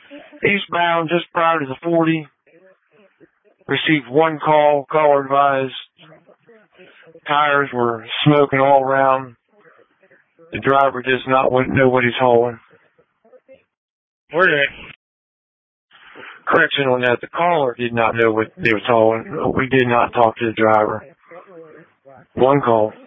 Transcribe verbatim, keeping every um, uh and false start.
Eastbound just prior to the forty. Received one call. Caller advised tires were smoking all around. The driver does not know what he's hauling. Where did it? Correction on that. The caller did not know what he was hauling. We did not talk to the driver. One call.